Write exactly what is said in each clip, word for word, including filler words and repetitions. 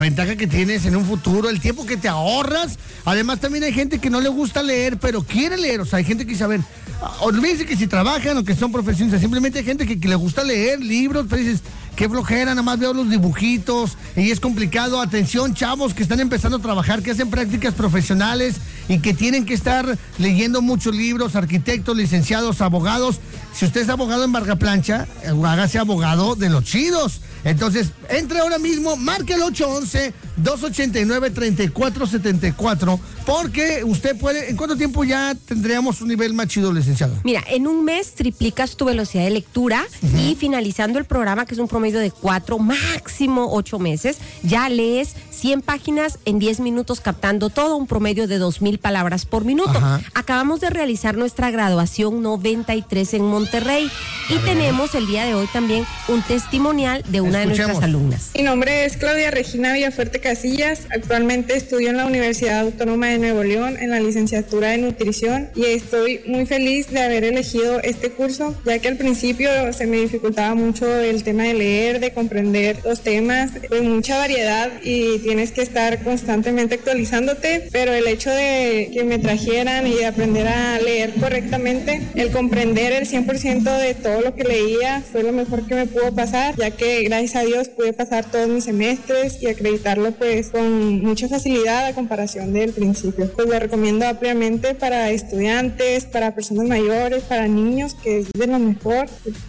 ventaja que tienes en un futuro, el tiempo que te ahorras. Además, también hay gente que no le gusta leer, pero quiere leer. O sea, hay gente que dice, a ver, olvídense que si trabajan o que son profesionistas, simplemente hay gente que, que le gusta leer libros, pero dices, qué flojera, nada más veo los dibujitos y es complicado. Atención, chavos que están empezando a trabajar, que hacen prácticas profesionales y que tienen que estar leyendo muchos libros, arquitectos, licenciados, abogados. Si usted es abogado en Varga Plancha, hágase abogado de los chidos. Entonces, entre ahora mismo, marque el ocho once, dos ochenta y nueve, treinta y cuatro setenta y cuatro, porque usted puede. ¿En cuánto tiempo ya tendríamos un nivel más chido, licenciado? Mira, en un mes triplicas tu velocidad de lectura uh-huh. y finalizando el programa, que es un promedio de cuatro, máximo ocho meses, ya lees cien páginas en diez minutos, captando todo un promedio de dos mil palabras por minuto. Uh-huh. Acabamos de realizar nuestra graduación noventa y tres en Monterrey y uh-huh. tenemos el día de hoy también un testimonial de una Escuchemos. de nuestras alumnas. Mi nombre es Claudia Regina Villafuerte Casillas. Actualmente estudio en la Universidad Autónoma de Nuevo León en la licenciatura de nutrición y estoy muy feliz de haber elegido este curso, ya que al principio se me dificultaba mucho el tema de leer, de comprender los temas, de mucha variedad y tienes que estar constantemente actualizándote, pero el hecho de que me trajeran y de aprender a leer correctamente, el comprender el cien por ciento de todo lo que leía fue lo mejor que me pudo pasar, ya que gracias a Dios pude pasar todos mis semestres y acreditarlo pues con mucha facilidad a comparación del principio. Pues lo recomiendo ampliamente para estudiantes, para personas mayores, para niños, que es de lo mejor.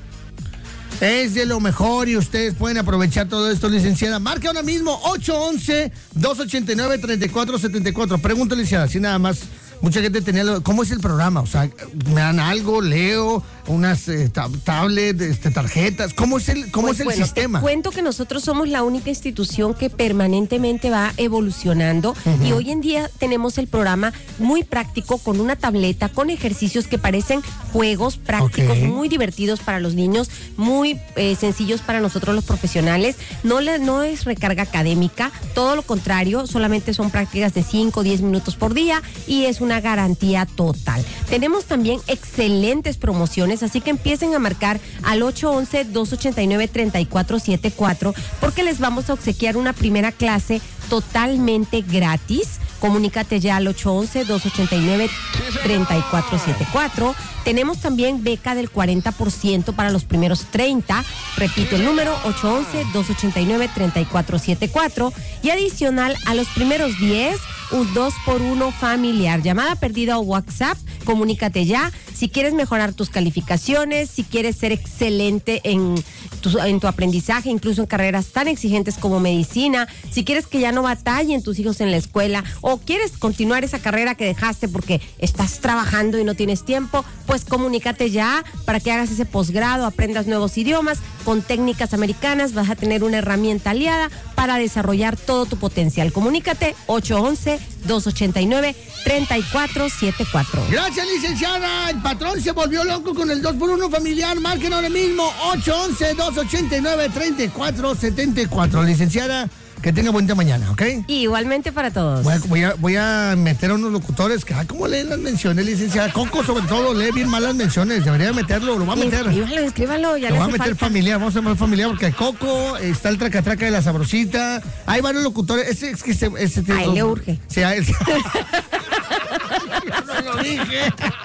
Es de lo mejor y ustedes pueden aprovechar todo esto, licenciada. Marque ahora mismo ocho once, dos ochenta y nueve, treinta y cuatro setenta y cuatro. Pregunta, licenciada, así nada más. Mucha gente tenía, lo, ¿cómo es el programa? O sea, me dan algo, leo, unas eh, tab- tablets, este, tarjetas. ¿Cómo es el, cómo pues es el bueno, sistema? Te cuento que nosotros somos la única institución que permanentemente va evolucionando uh-huh. y hoy en día tenemos el programa muy práctico con una tableta, con ejercicios que parecen juegos prácticos, okay. muy divertidos para los niños, muy eh, sencillos para nosotros los profesionales. No, le, no es recarga académica, todo lo contrario, solamente son prácticas de cinco o diez minutos por día y es una garantía total. Tenemos también excelentes promociones, así que empiecen a marcar al ocho once, dos ochenta y nueve, treinta y cuatro setenta y cuatro porque les vamos a obsequiar una primera clase totalmente gratis. Comunícate ya al ocho once, dos ochenta y nueve, treinta y cuatro setenta y cuatro. Tenemos también beca del cuarenta por ciento para los primeros treinta. Repito el número, ocho once, dos ochenta y nueve, treinta y cuatro setenta y cuatro. Y adicional a los primeros diez, un dos por uno familiar. Llamada perdida o WhatsApp, comunícate ya. Si quieres mejorar tus calificaciones, si quieres ser excelente en tu, en tu aprendizaje, incluso en carreras tan exigentes como medicina, si quieres que ya no batallen tus hijos en la escuela o quieres continuar esa carrera que dejaste porque estás trabajando y no tienes tiempo, pues comunícate ya para que hagas ese posgrado, aprendas nuevos idiomas con técnicas americanas, vas a tener una herramienta aliada para desarrollar todo tu potencial. Comunícate ocho once, dos ochenta y nueve, treinta y cuatro setenta y cuatro. Gracias, licenciada. El patrón se volvió loco con el dos por uno familiar. Marquen ahora mismo ocho once, dos ochenta y nueve, treinta y cuatro setenta y cuatro. Licenciada, que tenga bonita mañana, ¿ok? Igualmente para todos. Voy a, voy a, voy a meter a unos locutores que, ah, ¿cómo leen las menciones, licenciada? Coco, sobre todo, lee bien mal las menciones. Debería meterlo, lo va a meter. Escríbalo, escríbalo, ya lo le va a hace meter falta. familiar, vamos a hacer más familiar, porque Coco, está el tracatraca de la sabrosita. Hay varios locutores. Ese es que ese, ese A él le urge. Sí, a él. Yo no lo dije.